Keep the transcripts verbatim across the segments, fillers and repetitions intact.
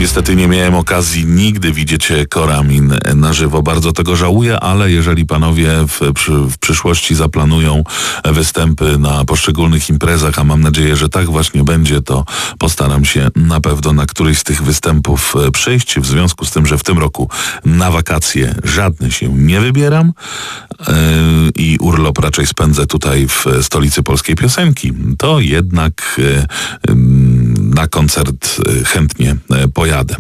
Niestety nie miałem okazji nigdy widzieć Koramin na żywo. Bardzo tego żałuję, ale jeżeli panowie w, przy, w przyszłości zaplanują występy na poszczególnych imprezach, a mam nadzieję, że tak właśnie będzie, to postaram się na pewno na któryś z tych występów przyjść. W związku z tym, że w tym roku na wakacje żadne się nie wybieram yy, i urlop raczej spędzę tutaj w stolicy polskiej piosenki, to jednak yy, yy, na koncert chętnie pojadę.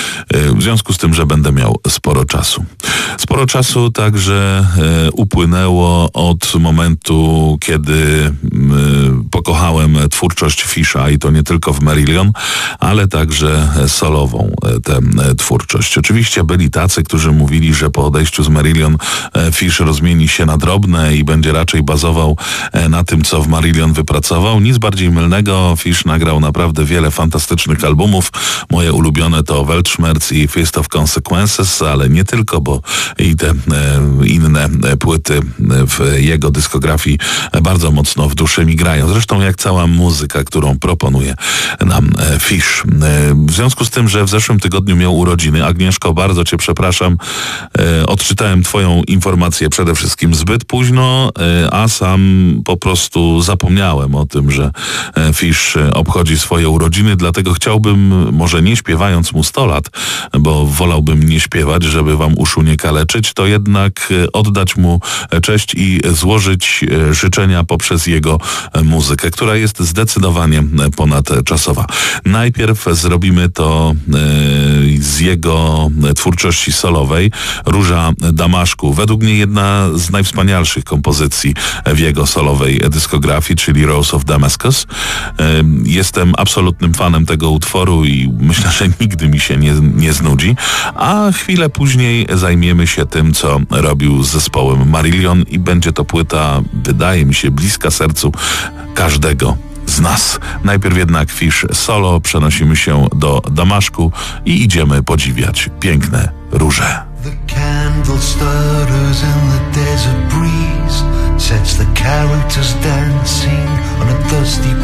W związku z tym, że będę miał sporo czasu. Sporo czasu także upłynęło od momentu, kiedy pokochałem twórczość Fisha i to nie tylko w Marillion, ale także solową tę twórczość. Oczywiście byli tacy, którzy mówili, że po odejściu z Marillion Fish rozmieni się na drobne i będzie raczej bazował na tym, co w Marillion wypracował. Nic bardziej mylnego. Fish nagrał naprawdę wiele fantastycznych albumów. Moje ulubione to Weltschmerz i Fist of Consequences, ale nie tylko, bo i te e, inne płyty w jego dyskografii bardzo mocno w duszy mi grają. Zresztą jak cała muzyka, którą proponuje nam e, Fish. E, w związku z tym, że w zeszłym tygodniu miał urodziny, Agnieszko, bardzo cię przepraszam, e, odczytałem twoją informację przede wszystkim zbyt późno, e, a sam po prostu zapomniałem o tym, że e, Fish obchodzi swoje urodziny, dlatego chciałbym, może nie śpiewając mu sto lat, bo wolałbym nie śpiewać, żeby wam uszu nie kaleczyć, to jednak oddać mu cześć i złożyć życzenia poprzez jego muzykę, która jest zdecydowanie ponadczasowa. Najpierw zrobimy to z jego twórczości solowej, Róża Damaszku. Według mnie jedna z najwspanialszych kompozycji w jego solowej dyskografii, czyli Rose of Damascus. Jestem absolutnym fanem tego utworu i myślę, że nigdy mi się nie, nie znudzi, a chwilę później zajmiemy się tym, co robił z zespołem Marillion i będzie to płyta, wydaje mi się, bliska sercu każdego z nas. Najpierw jednak Fish solo, przenosimy się do Damaszku i idziemy podziwiać piękne róże. The candle stutters in the desert breeze, sets the characters dancing on a dusty